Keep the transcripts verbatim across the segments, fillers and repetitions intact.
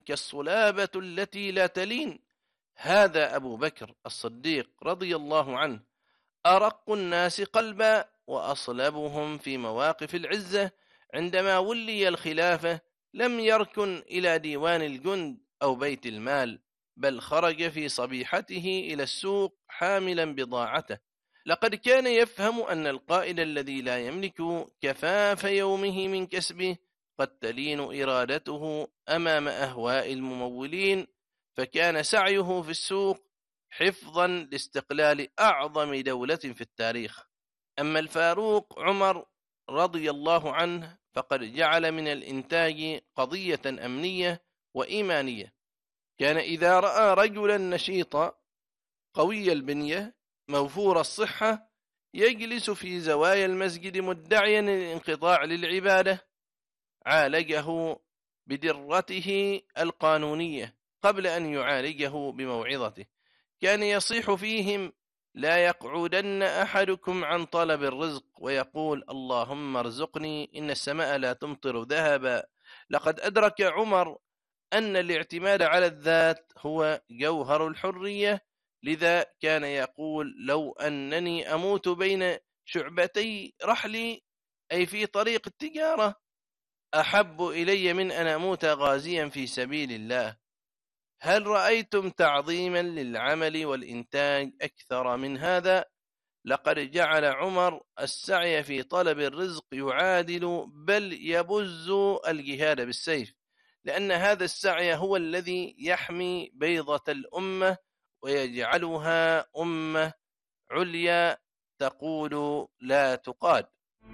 كالصلابة التي لا تلين. هذا أبو بكر الصديق رضي الله عنه، أرق الناس قلبا وأصلبهم في مواقف العزة. عندما ولي الخلافة لم يركن إلى ديوان الجند أو بيت المال، بل خرج في صبيحته إلى السوق حاملا بضاعته. لقد كان يفهم أن القائد الذي لا يملك كفاف يومه من كسبه قد تلين إرادته أمام أهواء الممولين، فكان سعيه في السوق حفظا لاستقلال أعظم دولة في التاريخ. أما الفاروق عمر رضي الله عنه فقد جعل من الإنتاج قضية أمنية وإيمانية. كان إذا رأى رجلا نشيطا قوي البنية موفور الصحة يجلس في زوايا المسجد مدعيا الانقطاع للعبادة، عالجه بدرته القانونية قبل أن يعالجه بموعظته. كان يصيح فيهم: لا يقعدن أحدكم عن طلب الرزق ويقول اللهم ارزقني إن السماء لا تمطر ذهبا. لقد أدرك عمر أن الاعتماد على الذات هو جوهر الحرية، لذا كان يقول: لو أنني أموت بين شعبتي رحلي، أي في طريق التجارة، أحب إلي من أن أموت غازيا في سبيل الله. هل رأيتم تعظيما للعمل والإنتاج أكثر من هذا؟ لقد جعل عمر السعي في طلب الرزق يعادل بل يبز الجهاد بالسيف، لأن هذا السعي هو الذي يحمي بيضة الأمة ويجعلها أمة عليا تقول لا تقاد.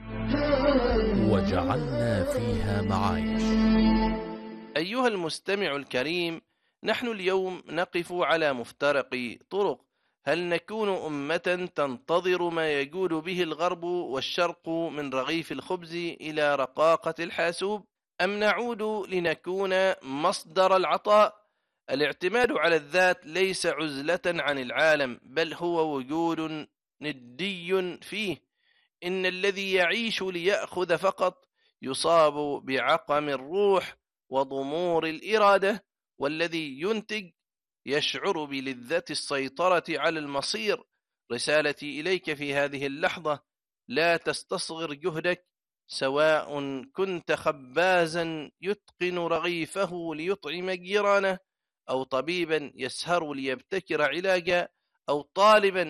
وجعلنا فيها معايش. أيها المستمع الكريم، نحن اليوم نقف على مفترق طرق. هل نكون أمة تنتظر ما يجود به الغرب والشرق من رغيف الخبز إلى رقاقة الحاسوب، أم نعود لنكون مصدر العطاء؟ الاعتماد على الذات ليس عزلة عن العالم، بل هو وجود ندي فيه. إن الذي يعيش ليأخذ فقط يصاب بعقم الروح وضمور الإرادة، والذي ينتج يشعر بلذة السيطرة على المصير. رسالتي إليك في هذه اللحظة: لا تستصغر جهدك، سواء كنت خبازا يتقن رغيفه ليطعم جيرانه، أو طبيبا يسهر ليبتكر علاجا، أو طالبا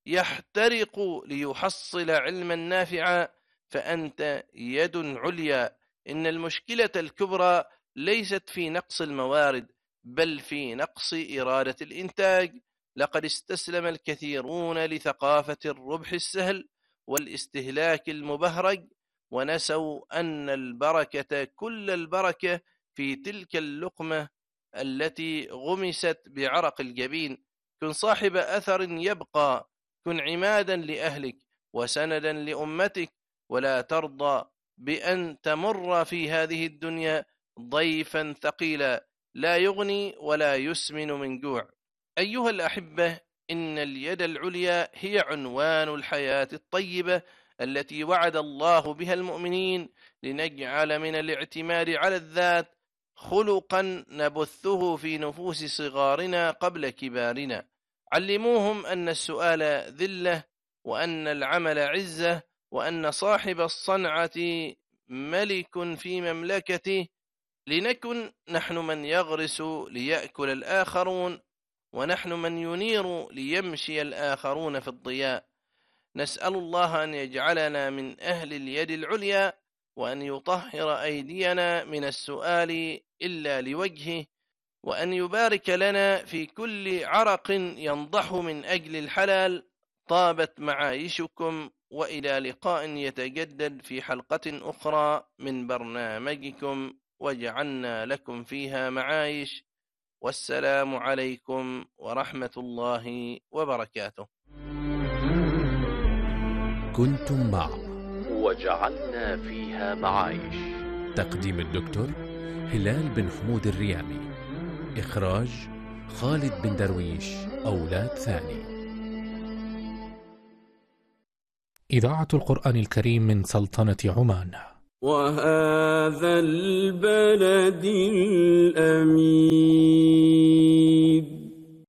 يحترق ليحصل علما نافعا، فأنت يد عليا. إن المشكلة الكبرى ليست في نقص الموارد، بل في نقص إرادة الإنتاج. لقد استسلم الكثيرون لثقافة الربح السهل والاستهلاك المبهرج، ونسوا أن البركة كل البركة في تلك اللقمة التي غمست بعرق الجبين. كن صاحب أثر يبقى، كن عمادا لأهلك وسندا لأمتك، ولا ترضى بأن تمر في هذه الدنيا ضيفا ثقيلا لا يغني ولا يسمن من جوع. أيها الأحبة، إن اليد العليا هي عنوان الحياة الطيبة التي وعد الله بها المؤمنين، لنجعل من الاعتماد على الذات خلقا نبثه في نفوس صغارنا قبل كبارنا. علموهم أن السؤال ذلة، وأن العمل عزة، وأن صاحب الصنعة ملك في مملكته. لنكن نحن من يغرس ليأكل الآخرون، ونحن من ينير ليمشي الآخرون في الضياء. نسأل الله أن يجعلنا من أهل اليد العليا، وأن يطهر أيدينا من السؤال إلا لوجهه، وأن يبارك لنا في كل عرق ينضح من أجل الحلال. طابت معايشكم، وإلى لقاء يتجدد في حلقة أخرى من برنامجكم وجعلنا لكم فيها معايش. والسلام عليكم ورحمة الله وبركاته. كنتم مع وجعلنا فيها معايش. تقديم الدكتور هلال بن حمود الريامي. إخراج خالد بن درويش أولاد ثاني. إذاعة القرآن الكريم من سلطنة عمان. وهذا البلد الأمين.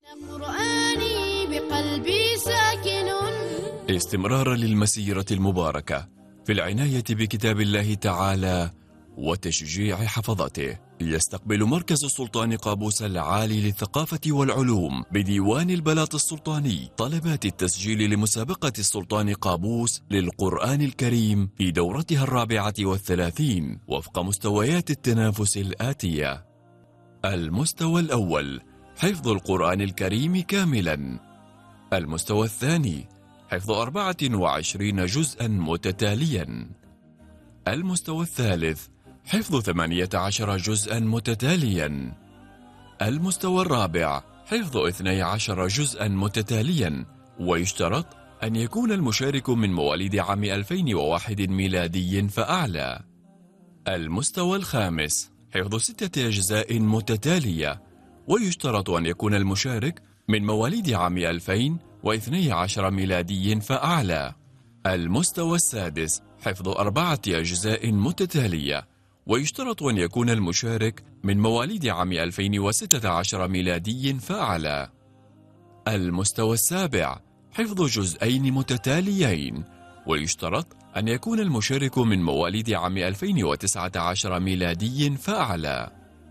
قرآني بقلبي ساكن. استمرارا للمسيرة المباركة في العناية بكتاب الله تعالى وتشجيع حفظته، يستقبل مركز السلطان قابوس العالي للثقافة والعلوم بديوان البلاط السلطاني طلبات التسجيل لمسابقة السلطان قابوس للقرآن الكريم في دورتها الرابعة والثلاثين وفق مستويات التنافس الآتية: المستوى الأول حفظ القرآن الكريم كاملا. المستوى الثاني حفظ أربعة وعشرين جزءا متتاليا. المستوى الثالث حفظ ثمانية عشر جزءا متتاليا. المستوى الرابع حفظ اثني عشر جزءا متتاليا، ويشترط أن يكون المشارك من مواليد عام ألفين وواحد ميلادي فأعلى. المستوى الخامس حفظ ستة أجزاء متتالية، ويشترط أن يكون المشارك من مواليد عام ألفين واثني عشر ميلادي فأعلى. المستوى السادس حفظ أربعة أجزاء متتالية، ويشترط أن يكون المشارك من مواليد عام ألفين وستة عشر ميلادي فأعلى. المستوى السابع حفظ جزئين متتاليين، ويشترط أن يكون المشارك من مواليد عام ألفين وتسعة عشر ميلادي فأعلى.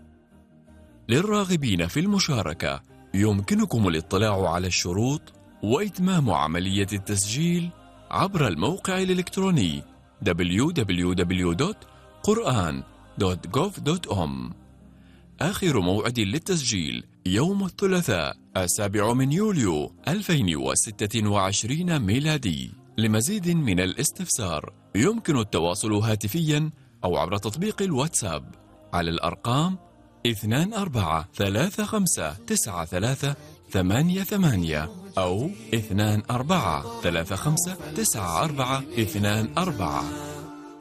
للراغبين في المشاركة يمكنكم الاطلاع على الشروط وإتمام عملية التسجيل عبر الموقع الإلكتروني دبليو دبليو دبليو دوت قرآن دوت جوف دوت أم. آخر موعد للتسجيل يوم الثلاثاء السابع من يوليو ألفين وستة وعشرين ميلادي. لمزيد من الاستفسار يمكن التواصل هاتفيا أو عبر تطبيق الواتساب على الأرقام اثنان أربعة ثلاثة خمسة تسعة ثلاثة ثمانية ثمانية أو اثنان أربعة ثلاثة خمسة تسعة أربعة اثنان أربعة.